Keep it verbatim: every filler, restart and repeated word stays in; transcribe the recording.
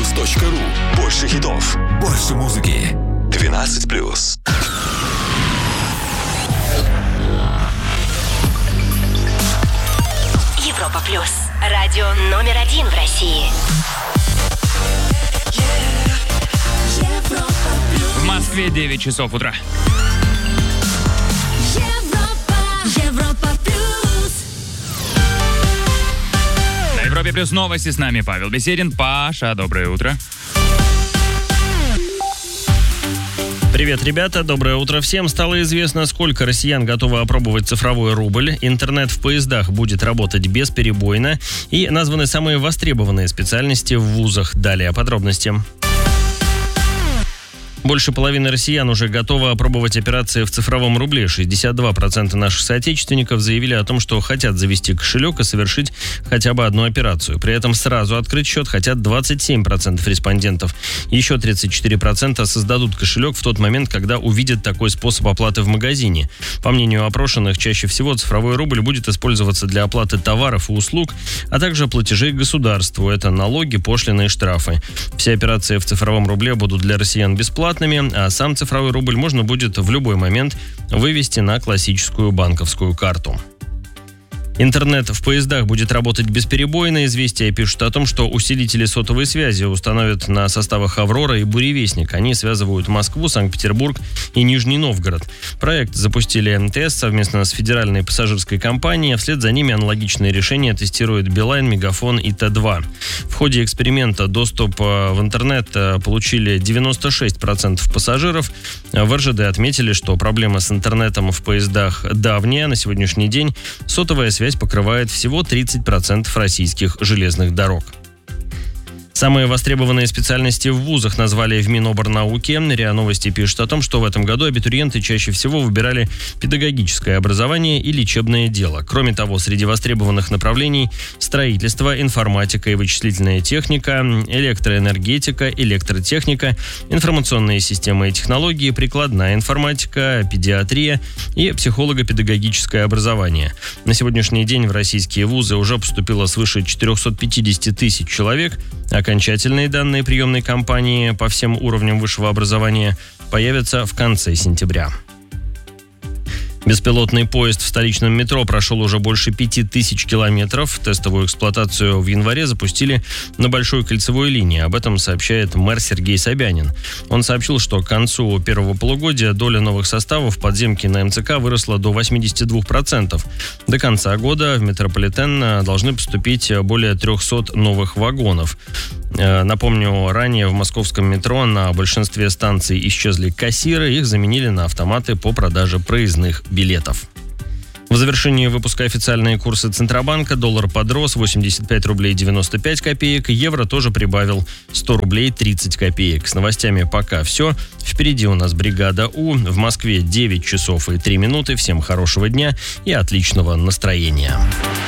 плюс точка ру. Больше хитов, больше музыки. двенадцать плюс. Европа плюс. Радио номер один в России. В Москве девять часов утра. Европа плюс. На Европе плюс новости, с нами Павел Беседин. Паша, доброе утро. Привет, ребята, доброе утро всем. Стало известно, сколько россиян готовы опробовать цифровой рубль. Интернет в поездах будет работать бесперебойно. И названы самые востребованные специальности в вузах. Далее подробности. Больше половины россиян уже готовы опробовать операции в цифровом рубле. шестьдесят два процента наших соотечественников заявили о том, что хотят завести кошелек и совершить хотя бы одну операцию. При этом сразу открыть счет хотят двадцать семь процентов респондентов. Еще тридцать четыре процента создадут кошелек в тот момент, когда увидят такой способ оплаты в магазине. По мнению опрошенных, чаще всего цифровой рубль будет использоваться для оплаты товаров и услуг, а также платежей государству. Это налоги, пошлины и штрафы. Все операции в цифровом рубле будут для россиян бесплатными, а сам цифровой рубль можно будет в любой момент вывести на классическую банковскую карту. Интернет в поездах будет работать бесперебойно. Известия пишут о том, что усилители сотовой связи установят на составах «Аврора» и «Буревестник». Они связывают Москву, Санкт-Петербург и Нижний Новгород. Проект запустили эм тэ эс совместно с федеральной пассажирской компанией. Вслед за ними аналогичные решения тестируют Билайн, Мегафон и Тэ два. В ходе эксперимента доступ в интернет получили девяносто шесть процентов пассажиров. В эр жэ дэ отметили, что проблема с интернетом в поездах давняя. На сегодняшний день сотовая связь покрывает всего тридцать процентов российских железных дорог. Самые востребованные специальности в вузах назвали в Миноборнауке. РИА Новости пишет о том, что в этом году абитуриенты чаще всего выбирали педагогическое образование и лечебное дело. Кроме того, среди востребованных направлений строительство, информатика и вычислительная техника, электроэнергетика, электротехника, информационные системы и технологии, прикладная информатика, педиатрия и психолого-педагогическое образование. На сегодняшний день в российские вузы уже поступило свыше четыреста пятьдесят тысяч человек. Окончательные данные приемной кампании по всем уровням высшего образования появятся в конце сентября. Беспилотный поезд в столичном метро прошел уже больше пяти тысяч километров. Тестовую эксплуатацию в январе запустили на Большой кольцевой линии. Об этом сообщает мэр Сергей Собянин. Он сообщил, что к концу первого полугодия доля новых составов подземки на эм цэ ка выросла до восемьдесят два процента. До конца года в метрополитен должны поступить более трехсот новых вагонов. Напомню, ранее в московском метро на большинстве станций исчезли кассиры, их заменили на автоматы по продаже проездных билетов. В завершении выпуска официальные курсы Центробанка. Доллар подрос восемьдесят пять рублей девяносто пять копеек. Евро тоже прибавил сто рублей тридцать копеек. С новостями пока все. Впереди у нас бригада У. В Москве девять часов и три минуты. Всем хорошего дня и отличного настроения.